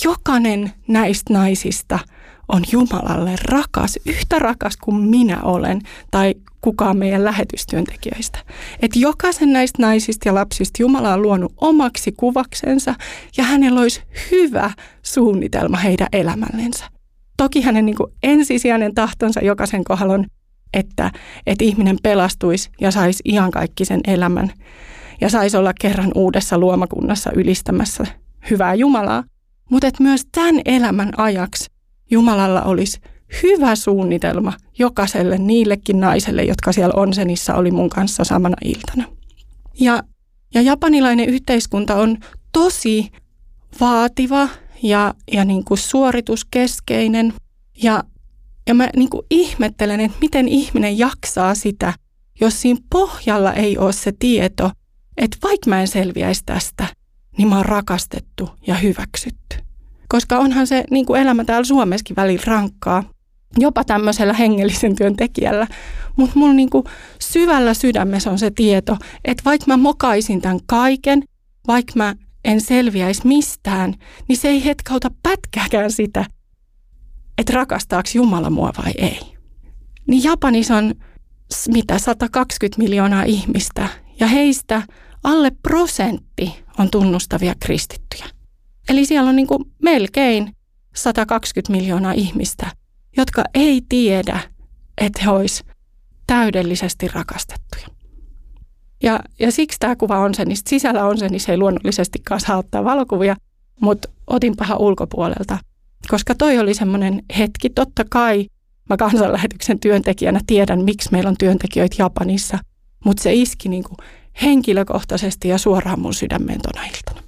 jokainen näistä naisista on Jumalalle rakas, yhtä rakas kuin minä olen tai kukaan meidän lähetystyöntekijöistä. Että jokaisen näistä naisista ja lapsista Jumala on luonut omaksi kuvaksensa ja hänellä olisi hyvä suunnitelma heidän elämällensä. Toki hänen niin kuin ensisijainen tahtonsa jokaisen kohdalla on, että ihminen pelastuisi ja saisi iankaikkisen elämän ja saisi olla kerran uudessa luomakunnassa ylistämässä hyvää Jumalaa. Mutta että myös tämän elämän ajaksi Jumalalla olisi hyvä suunnitelma jokaiselle niillekin naiselle, jotka siellä Onsenissa oli mun kanssa samana iltana. Ja japanilainen yhteiskunta on tosi vaativa ja niin kuin suorituskeskeinen. Ja mä niin kuin ihmettelen, että miten ihminen jaksaa sitä, jos siinä pohjalla ei ole se tieto, että vaikka mä en selviäisi tästä, niin mä oon rakastettu ja hyväksytty. Koska onhan se niin kuin elämä täällä Suomessakin välillä rankkaa, jopa tämmöisellä hengellisen työn tekijällä. Mutta mulla niin kuin syvällä sydämessä on se tieto, että vaikka mä mokaisin tämän kaiken, vaikka mä en selviäisi mistään, niin se ei hetkauta pätkääkään sitä, että rakastaako Jumala mua vai ei. Niin Japanissa on 120 miljoonaa ihmistä ja heistä alle 1% on tunnustavia kristittyjä. Eli siellä on niin kuin melkein 120 miljoonaa ihmistä, jotka ei tiedä, että he olisi täydellisesti rakastettuja. Ja siksi tämä kuva Onsenista. Sisällä Onsenissa ei luonnollisestikaan saa ottaa valokuvia, mutta otinpahan ulkopuolelta. Koska toi oli semmoinen hetki, totta kai mä kansanlähetyksen työntekijänä tiedän, miksi meillä on työntekijöitä Japanissa, mutta se iski niin kuin henkilökohtaisesti ja suoraan mun sydämeen tona iltana.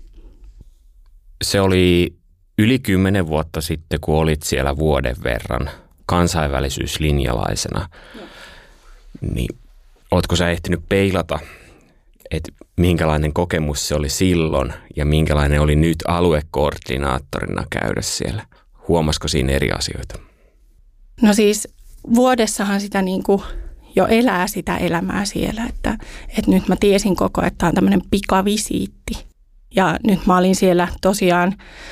Se oli yli 10 vuotta sitten, kun olit siellä vuoden verran kansainvälisyyslinjalaisena. Niin, ootko sä ehtinyt peilata, että minkälainen kokemus se oli silloin ja minkälainen oli nyt aluekoordinaattorina käydä siellä? Huomasiko siinä eri asioita? No siis vuodessahan sitä niin kuin jo elää sitä elämää siellä, että nyt mä tiesin koko ajan, että tämä on tämmöinen pikavisiitti. Ja nyt mä olin siellä tosiaan,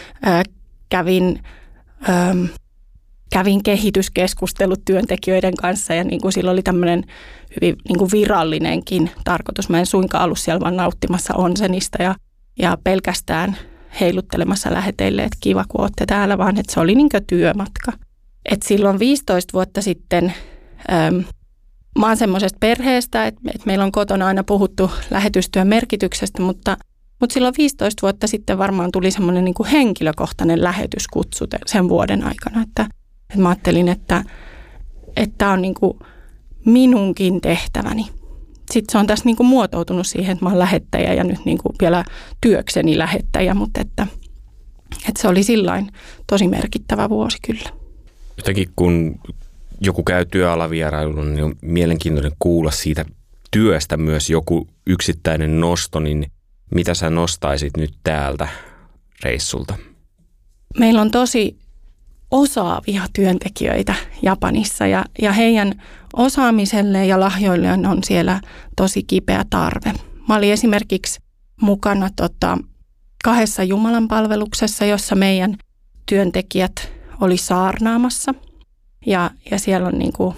kävin kehityskeskustelut työntekijöiden kanssa ja niin kuin sillä oli tämmöinen hyvin niin kuin virallinenkin tarkoitus. Mä en suinkaan ollut siellä vaan nauttimassa Onsenista ja pelkästään heiluttelemassa läheteille, että kiva kun ootte täällä, vaan että se oli niin kuin työmatka. Et silloin 15 vuotta sitten mä oon semmoisesta perheestä, että meillä on kotona aina puhuttu lähetystyön merkityksestä, mutta silloin 15 vuotta sitten varmaan tuli semmoinen niin kuin henkilökohtainen lähetyskutsu sen vuoden aikana, että mä ajattelin, että tämä on niin kuin minunkin tehtäväni. Sitten se on tässä niin kuin muotoutunut siihen, että mä oon lähettäjä ja nyt niin kuin vielä työkseni lähettäjä, mutta että se oli sillain tosi merkittävä vuosi kyllä. Jotenkin kun joku käy työalavierailulla, niin on mielenkiintoinen kuulla siitä työstä myös joku yksittäinen nosto, niin mitä sä nostaisit nyt täältä reissulta? Meillä on tosi osaavia työntekijöitä Japanissa ja heidän osaamiselleen ja lahjoilleen on siellä tosi kipeä tarve. Mä olin esimerkiksi mukana 2 Jumalan palveluksessa, jossa meidän työntekijät oli saarnaamassa ja siellä on niin kuin,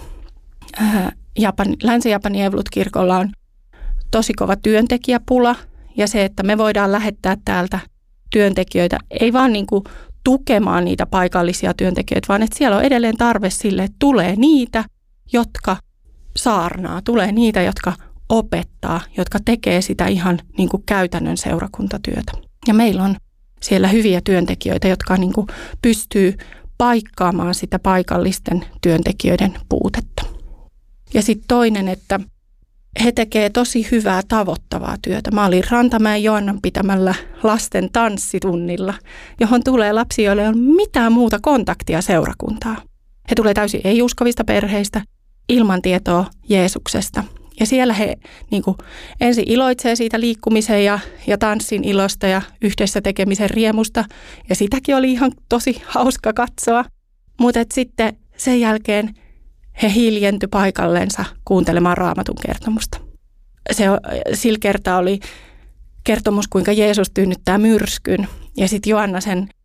Länsi-Japanin Evankelisluterilainen-kirkolla on tosi kova työntekijäpula. Ja se, että me voidaan lähettää täältä työntekijöitä, ei vaan niin kuin tukemaan niitä paikallisia työntekijöitä, vaan että siellä on edelleen tarve sille, että tulee niitä, jotka saarnaa, tulee niitä, jotka opettaa, jotka tekee sitä ihan niin kuin käytännön seurakuntatyötä. Ja meillä on siellä hyviä työntekijöitä, jotka niin kuin pystyy paikkaamaan sitä paikallisten työntekijöiden puutetta. Ja sitten toinen, että he tekevät tosi hyvää tavoittavaa työtä. Mä olin Rantamäen Joannan pitämällä lasten tanssitunnilla, johon tulee lapsia, joilla ei ole mitään muuta kontaktia seurakuntaa. He tulee täysin ei-uskovista perheistä, ilman tietoa Jeesuksesta. Ja siellä he niin kuin, ensin iloitsee siitä liikkumisen ja tanssin ilosta ja yhdessä tekemisen riemusta. Ja sitäkin oli ihan tosi hauska katsoa. Mutta sitten sen jälkeen he hiljentyi paikallensa kuuntelemaan Raamatun kertomusta. Sillä kertaa oli kertomus, kuinka Jeesus tyynnyttää myrskyn. Ja sitten Joanna sen